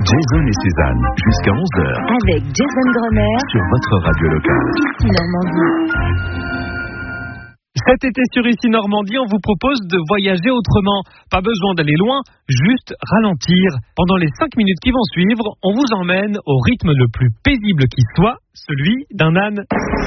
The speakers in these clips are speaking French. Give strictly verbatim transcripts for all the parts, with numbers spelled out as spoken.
Jason et Suzanne, jusqu'à onze heures. Avec Jason Grosner. Sur votre radio locale. Ici Normandie. Cet été sur Ici Normandie, on vous propose de voyager autrement. Pas besoin d'aller loin, juste ralentir. Pendant les cinq minutes qui vont suivre, on vous emmène au rythme le plus paisible qui soit, celui d'un âne.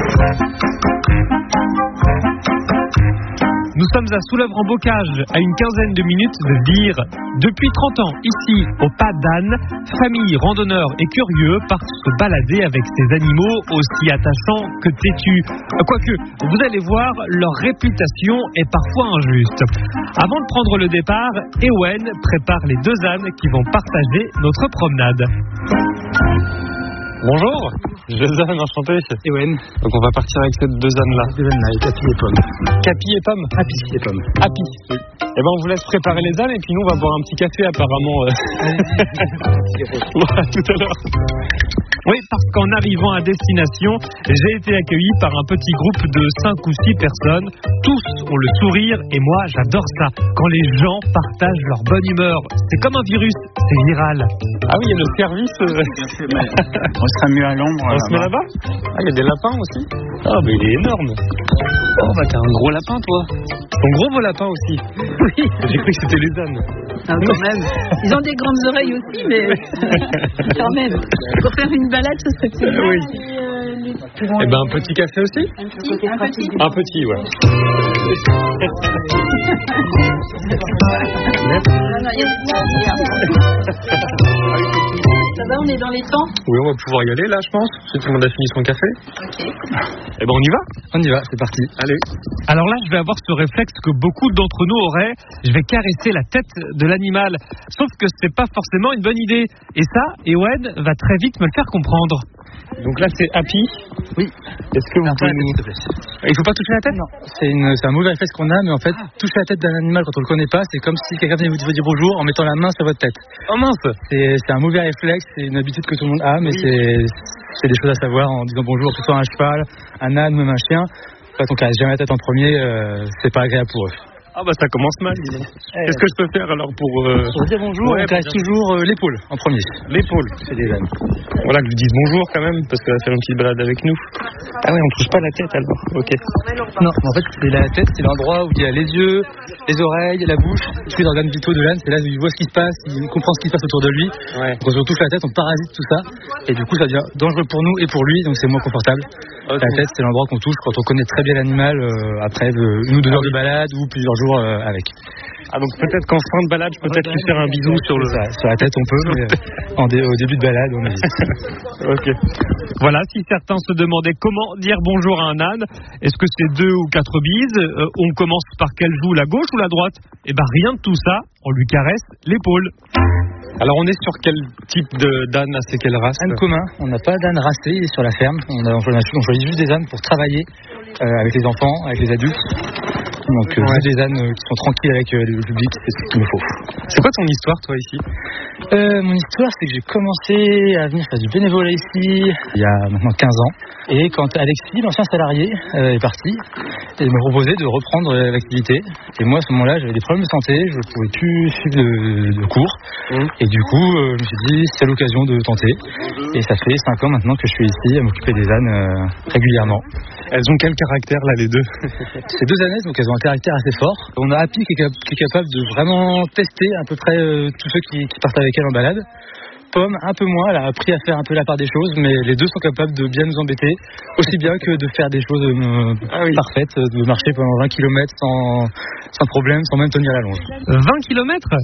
Nous sommes à Soulèvre-en-Bocage, à une quinzaine de minutes de Vire. Depuis trente ans, ici, au Pas d'Âne, familles, randonneurs et curieux partent se balader avec ces animaux aussi attachants que têtus. Quoique, vous allez voir, leur réputation est parfois injuste. Avant de prendre le départ, Ewen prépare les deux ânes qui vont partager notre promenade. Bonjour, Jason, enchanté. Ewen. Donc on va partir avec ces deux ânes-là. Deux ânes-là, et Capi et Pomme. Capi et Pomme. Happy et Pomme. Happy. Oui. Eh ben on vous laisse préparer les ânes et puis nous on va boire un petit café apparemment. Voilà, tout à l'heure. Oui, parce qu'en arrivant à destination, j'ai été accueilli par un petit groupe de cinq ou six personnes. Tous ont le sourire et moi j'adore ça. Quand les gens partagent leur bonne humeur, c'est comme un virus, c'est viral. Ah oui, il y a le service. Euh... On sera mieux à l'ombre. On se met là-bas. Ah, il y a des lapins aussi. Ah, mais il est énorme. Oh, bah t'as un gros lapin, toi. Ton gros beau lapin aussi. Oui. J'ai cru que c'était les ânes. Ah, quand même. Ils ont des grandes oreilles aussi, mais quand même. Pour faire une balade, ce serait plus Oui. Euh, Eh ben un petit café aussi. Un petit, un petit. Un petit, ouais. Ça va, on est dans les temps? Oui, on va pouvoir y aller là, je pense. Si tout le monde a fini son café. Ok. Eh ben on y va. On y va, c'est parti. Allez. Alors là, je vais avoir ce réflexe que beaucoup d'entre nous auraient. Je vais caresser la tête de l'animal. Sauf que c'est pas forcément une bonne idée. Et ça, Ewen va très vite me le faire comprendre. Donc là, c'est Happy. Oui. Est-ce que vous pouvez nous... Il faut pas toucher la tête? Non. C'est, une, c'est un mauvais réflexe qu'on a, mais en fait, toucher la tête d'un animal quand on le connaît pas, c'est comme si quelqu'un venait vous dire bonjour en mettant la main sur votre tête. Oh mince. C'est, c'est un mauvais réflexe, c'est une habitude que tout le monde a, mais oui. c'est, c'est des choses à savoir en disant bonjour, que ce soit un cheval, un âne, même un chien. Quand on caresse jamais la tête en premier, euh, c'est pas agréable pour eux. Ah bah ça commence mal. Qu'est-ce que je peux faire alors pour... Euh... Pour dire bonjour, ouais, on caresse toujours euh, l'épaule en premier. L'épaule. C'est des ânes. Voilà, que je dise bonjour quand même, parce qu'elle va faire une petite balade avec nous. Ah ouais, on touche pas la tête alors. Ok. Non, en fait, c'est la tête, c'est l'endroit où il y a les yeux, les oreilles, la bouche, tous les organes vitaux de l'âne. C'est là où il voit ce qui se passe, il comprend ce qui se passe autour de lui. Ouais. Quand on touche la tête, on parasite tout ça. Et du coup, ça devient dangereux pour nous et pour lui, donc c'est moins confortable. Okay. La tête, c'est l'endroit qu'on touche quand on connaît très bien l'animal euh, après de, une ou deux ah, heures oui. de balade ou plusieurs jours euh, avec. Ah donc peut-être qu'en fin de balade, je peux peut-être lui faire un bisou sur le... Ça, sur la tête, on peut, mais en dé, au début de balade, on évite. Ok. Voilà, si certains se demandaient comment dire bonjour à un âne, est-ce que c'est deux ou quatre bises? euh, On commence par quelle joue, la gauche ou la droite? Eh ben rien de tout ça, on lui caresse l'épaule. Alors on est sur quel type de, d'âne, c'est quelle race? Âne commun, on n'a pas d'âne racé sur la ferme, on, a, on choisit juste des ânes pour travailler euh, avec les enfants, avec les adultes. Donc euh, ouais. Juste des ânes euh, qui sont tranquilles avec euh, le public, c'est ce qu'il me faut. C'est quoi ton histoire toi ici? euh, Mon histoire, c'est que j'ai commencé à venir faire du bénévolat ici il y a maintenant quinze ans. Et quand Alexis, l'ancien salarié, euh, est parti, il m'a proposé de reprendre euh, l'activité. Et moi à ce moment-là, j'avais des problèmes de santé, je ne pouvais plus suivre de, de cours. Mmh. Et du coup, euh, je me suis dit, c'est l'occasion de tenter. Et ça fait cinq ans maintenant que je suis ici à m'occuper des ânes euh, régulièrement. Elles ont quel caractère là les deux? C'est deux ânes, donc elles ont un caractère assez fort. On a Happy qui est, cap- qui est capable de vraiment tester à peu près euh, tous ceux qui, qui partent avec elle en balade. Pomme, un peu moins, elle a appris à faire un peu la part des choses, mais les deux sont capables de bien nous embêter, aussi bien que de faire des choses euh, ah oui. parfaites, de marcher pendant vingt kilomètres sans, sans problème, sans même tenir la longe. vingt kilomètres?